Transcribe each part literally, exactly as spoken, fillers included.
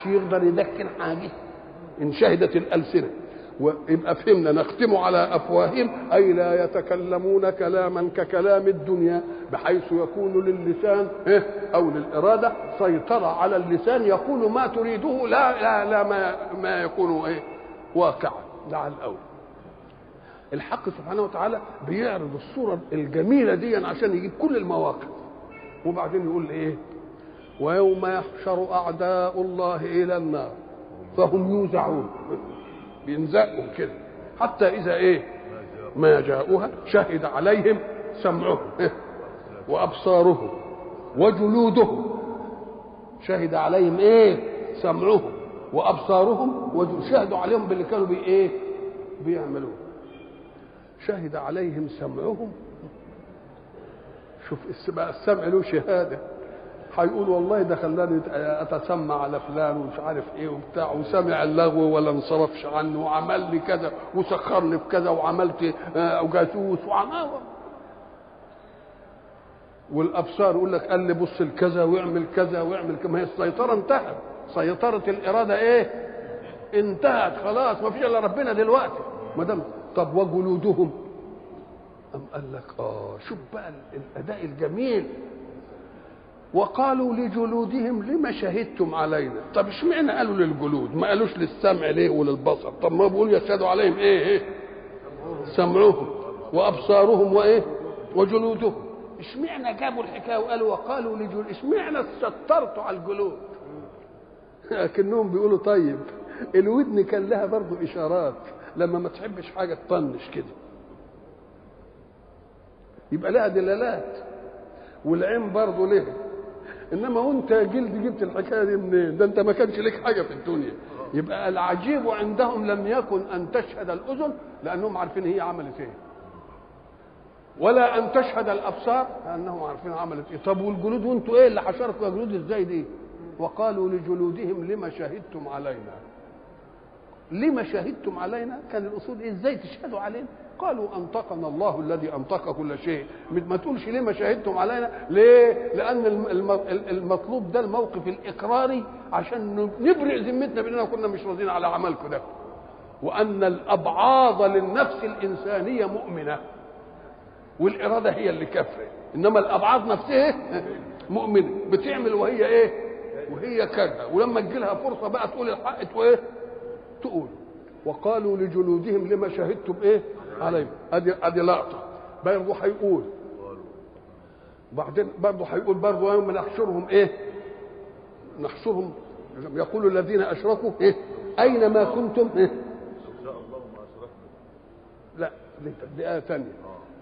يقدر يدكن حاجه ان شهدت الالسنه. ويبقى فهمنا نختم على افواههم اي لا يتكلمون كلاما ككلام الدنيا، بحيث يكون للسان او للاراده سيطره على اللسان يقول ما تريده لا لا لا ما, ما يكون ايه واقعا. ده على الاول. الحق سبحانه وتعالى بيعرض الصوره الجميله دي عشان يجيب كل المواقف، وبعدين يقول ايه؟ ويوم يحشر اعداء الله الى النار فهم يوزعون، بينزقوا كده حتى اذا ايه ما جاءوها شهد عليهم سمعهم وابصارهم وجلودهم. شهد عليهم ايه؟ سمعهم وابصارهم وشهدوا عليهم باللي كانوا بي ايه بيعملوه. شهد عليهم سمعهم. شوف بقى السمع له شهاده، هيقول والله ده خلاني اتسمع على فلان ومش عارف ايه وبتاع، وسمع اللغو ولا انصرفش عنه وعمل لي كذا وسخرني بكذا وعملت جاسوس وعمل. والابصار يقول لك قال لي بص لكذا واعمل كذا واعمل كذا. ما هي السيطره انتهت، سيطره الاراده ايه؟ انتهت خلاص، ما فيش الا ربنا دلوقتي ما دام. طب وجلودهم أم قال لك اه شوف بقى الاداء الجميل. وقالوا لجلودهم لما شهدتم علينا. طب اشمعنى قالوا للجلود ما قالوش للسمع ليه وللبصر؟ طب ما بيقولوا يشهدوا عليهم ايه ايه سمعهم وابصارهم وايه وجلودهم. اشمعنى جابوا الحكايه وقالوا وقالوا لجلود؟ اشمعنى سترتوا على الجلود؟ لكنهم بيقولوا طيب الودن كان لها برضه اشارات، لما ما تحبش حاجه تطنش كده يبقى لها دلالات، والعين برضه لها. انما وانت يا جلد جبت الحكايه دي منين؟ ده انت ما كانش لك حاجه في الدنيا. يبقى العجيب عندهم لم يكن ان تشهد الاذن لانهم عارفين هي عملت ايه، ولا ان تشهد الابصار لانهم عارفين عملت ايه. طب والجلود وانتوا ايه اللي حشركم يا جلود ازاي دي؟ وقالوا لجلودهم لما شهدتم علينا. لما شهدتم علينا؟ كان الاصول ايه؟ ازاي تشهدوا علينا؟ قالوا انطقنا الله الذي انطق كل شيء. ما تقولش لما شهدتم علينا. ليه؟ لان المطلوب ده الموقف الاقراري عشان نبرئ ذمتنا باننا كنا مش راضيين على عملكم ده، وان الابعاض للنفس الانسانيه مؤمنه والاراده هي اللي كافره، انما الابعاض نفسها مؤمنه بتعمل وهي ايه وهي كارهه، ولما تجي لها فرصه بقى تقول الحق ايه تقول. وقالوا لجلودهم لما شهدتم ايه عليهم. ادي ادي لقطه. برضه هيقول بعدين برضه هيقول برضه يوم نحشرهم ايه نحشرهم يقول الذين اشركوا ايه اين ما كنتم ايه لا دي آية ثانية.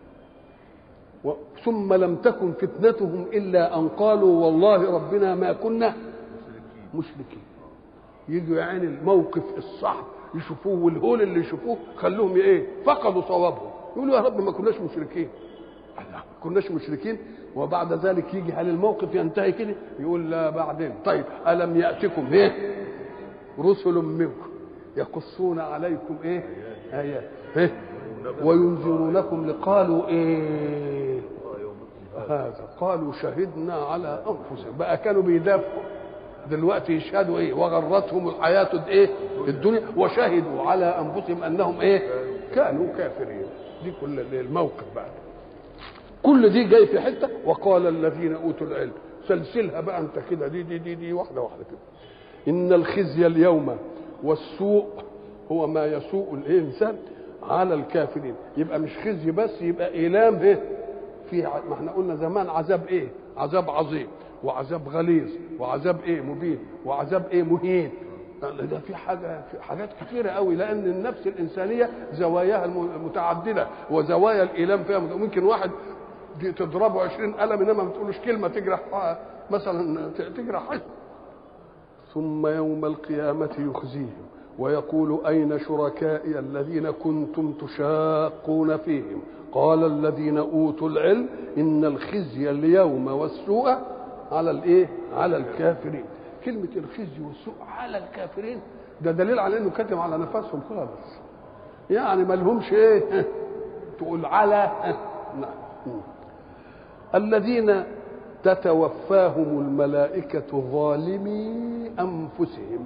ثم لم تكن فتنتهم الا ان قالوا والله ربنا ما كنا مشركين. يجوا يعني الموقف الصعب يشوفوه والهول اللي يشوفوه خلوهم ايه فقدوا صوابهم، يقولوا يا رب ما كناش مشركين. ما كناش مشركين. وبعد ذلك يجي هل الموقف ينتهي كده؟ يقول لا بعدين. طيب الم ياتكم ايه رسل منكم يقصون عليكم ايه ايات ايه وينذرونكم لقالوا ايه هذا قالوا شهدنا على انفسهم. بقى كانوا بيدافعوا دلوقتي يشهدوا ايه وغرتهم الحياه ايه الدنيا وشهدوا على انفسهم انهم ايه كانوا كافرين. دي كل الموقف بعد كل دي جاي في حته. وقال الذين اوتوا العلم سلسلها بقى انت كده دي دي دي دي واحده واحده كده. ان الخزي اليوم والسوء هو ما يسوء الانسان على الكافرين. يبقى مش خزي بس، يبقى ايلام ايه في. ما احنا قلنا زمان عذاب ايه عذاب عظيم وعذاب غليظ وعذاب ايه مبين وعذاب ايه مهين. ده في حاجه في حاجات كثيره قوي، لان النفس الانسانيه زواياها المتعدده وزوايا الايلام فيها. ممكن واحد تضربه عشرين قلم انما ما تقولوش كلمه تجرح مثلا تجرح حد. ثم يوم القيامه يخزيهم ويقول اين شركائي الذين كنتم تشاقون فيهم قال الذين اوتوا العلم ان الخزي اليوم والسوء على الايه على الكافرين. كلمه الخزي والسوء على الكافرين ده دليل على انه كاتم على نفسهم خالص، يعني ما لهمش ايه تقول على نعم. الذين تتوفاهم الملائكة ظالمي أنفسهم.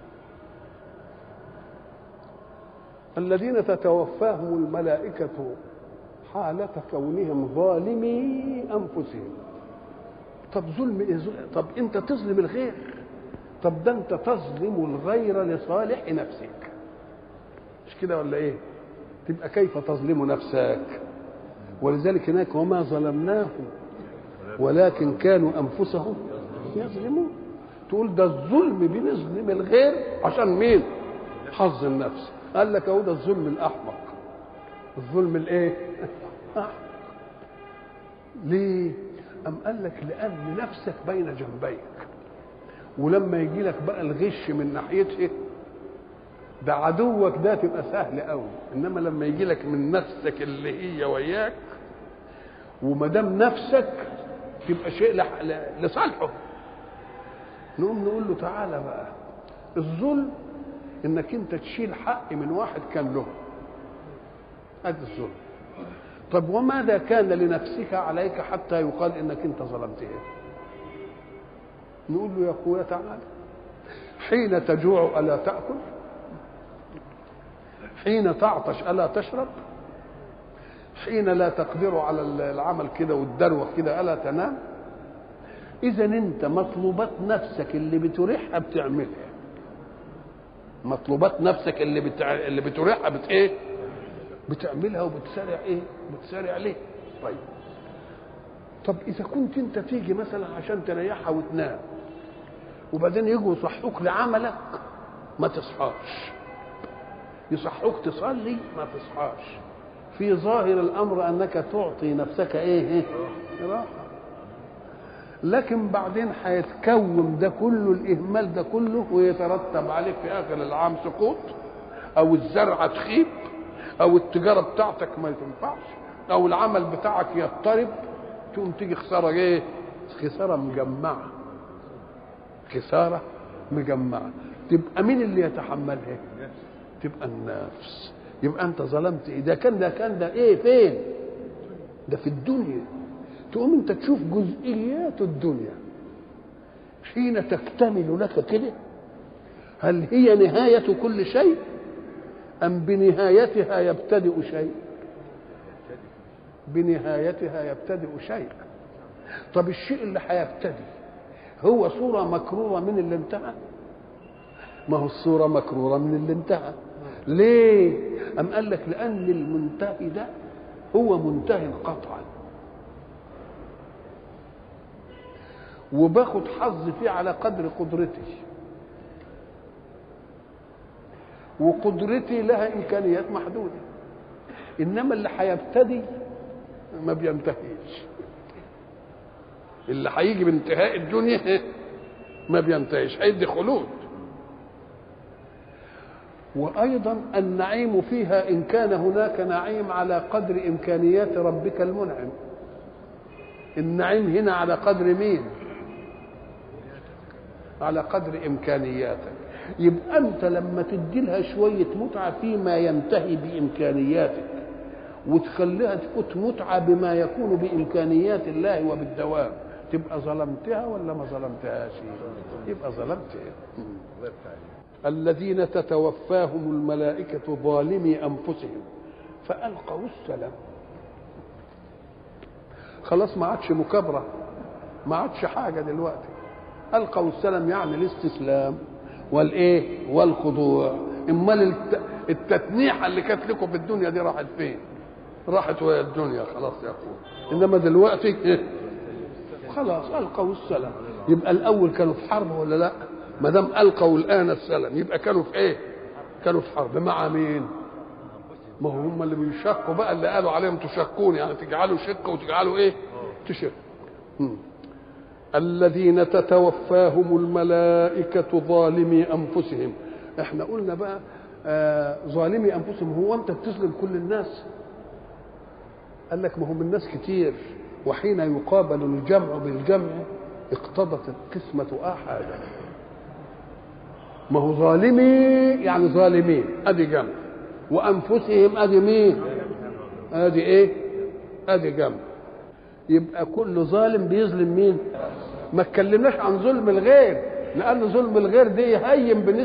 الذين تتوفاهم الملائكة حالة كونهم ظالمي أنفسهم. طب ظلم إيه؟ طب أنت تظلم الغير، طب ده أنت تظلم الغير لصالح نفسك، مش كده ولا إيه؟ تبقى كيف تظلم نفسك؟ ولذلك هناك وما ظلمناهم ولكن كانوا أنفسهم يظلمون. تقول ده الظلم بنظلم الغير عشان مين؟ حظ النفس. قال لك اهو ده الظلم الأحمق. الظلم الايه؟ ليه؟ أم قال لك لأن نفسك بين جنبيك، ولما يجي لك بقى الغش من ناحيته ده عدوك ده تبقى سهل قوي، انما لما يجي لك من نفسك اللي هي وياك وما دام نفسك تبقى شيء لصالحه، نقوم نقول له تعالى بقى. الظلم انك انت تشيل حق من واحد كان له، ادي الظلم. طب وماذا كان لنفسك عليك حتى يقال انك انت ظلمتها؟ نقول له يا اخويا تعالى، حين تجوع الا تاكل؟ حين تعطش الا تشرب؟ حين لا تقدر على العمل كده والدروخ كده الا تنام؟ اذا انت مطلوبات نفسك اللي بتريحها بتعملها، مطلوبات نفسك اللي بتع... اللي بتريحها بت ايه؟ بتعملها وبتسارع ايه؟ بتسارع ليه؟ طيب طب اذا كنت انت تيجي مثلا عشان تريحها وتنام وبعدين يجوا يصحوك لعملك ما تصحاش، يصحوك تصلي ما تصحاش، في ظاهر الامر انك تعطي نفسك ايه؟ راحه. لكن بعدين هيتكون ده كله، الاهمال ده كله، ويترتب عليه في اخر العام سقوط، او الزرعه تخيب، او التجاره بتاعتك ما تنفعش، او العمل بتاعك يضطرب، تقوم تيجي خساره ايه؟ خساره مجمعه، خساره مجمعه. تبقى مين اللي يتحملها؟ تبقى النفس. يبقى انت ظلمت ايه؟ ده كان ده كان ده ايه؟ فين؟ ده في الدنيا. تقوم انت تشوف جزئيات الدنيا حين تكتمل لك كده، هل هي نهاية كل شيء أم بنهايتها يبتدئ شيء؟ بنهايتها يبتدئ شيء. طب الشيء اللي هيبتدئ هو صورة مكرورة من اللي انتهى؟ ما هو الصورة مكرورة من اللي انتهى. ليه؟ أم قال لك لأن المنتهي ده هو منتهي قطعا، وباخد حظ فيه على قدر قدرتي، وقدرتي لها إمكانيات محدودة. إنما اللي هيبتدي ما بينتهيش، اللي هيجي بانتهاء الدنيا ما بينتهيش، هيدي خلود. وأيضا النعيم فيها إن كان هناك نعيم على قدر إمكانيات ربك المنعم. النعيم هنا على قدر مين؟ على قدر إمكانياتك. يبقى أنت لما تدي لها شوية متعة فيما ينتهي بإمكانياتك وتخليها تفوت متعة بما يكون بإمكانيات الله وبالدوام، تبقى ظلمتها ولا ما ظلمتهاش؟ يبقى ظلمتها. الذين تتوفاهم الملائكة ظالمي أنفسهم فألقوا السلام. خلاص ما عادش مكابرة، ما عادش حاجة دلوقتي. ألقوا السلام يعني الاستسلام والايه؟ والخضوع. امال التتنيحه اللي كانت لكم في الدنيا دي راحت فين؟ راحت ويا الدنيا خلاص يا اخويا. انما دلوقتي إيه؟ خلاص القوا السلام. يبقى الاول كانوا في حرب ولا لا؟ ما دام القوا الان السلام يبقى كانوا في ايه؟ كانوا في حرب مع مين؟ ما هم اللي بيشكوا بقى، اللي قالوا عليهم تشكون، يعني تجعلوا شق وتجعلوا ايه؟ تشك. الذين تتوفاهم الملائكة ظالمي أنفسهم. احنا قلنا بقى آه ظالمي أنفسهم، هو أنت بتظلم كل الناس؟ قال لك ما هم الناس كتير، وحين يقابل الجمع بالجمع اقتضت القسمة آحادا. ما هو ظالمي يعني ظالمين ادي جمع، وأنفسهم ادي مين؟ ادي ايه؟ ادي جمع. يبقى كل ظالم بيظلم مين؟ ما اتكلمناش عن ظلم الغير، لأن ظلم الغير دي هين بالنسبة